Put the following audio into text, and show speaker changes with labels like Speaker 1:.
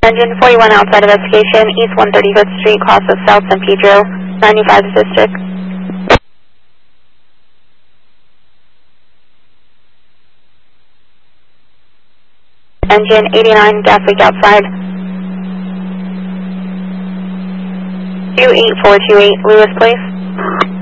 Speaker 1: Engine 41 outside investigation, East 135th Street, cross of South San Pedro, 95 District. Engine 89, gas leak outside. 28428, Lewis, please.